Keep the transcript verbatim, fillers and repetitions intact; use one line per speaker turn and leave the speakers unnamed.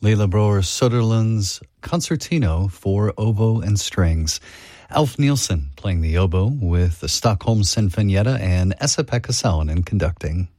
Leila Broer Soderlund's Concertino for Oboe and Strings. Alf Nielsen playing the oboe with the Stockholm Sinfonietta and Esa-Pekka Salonen conducting.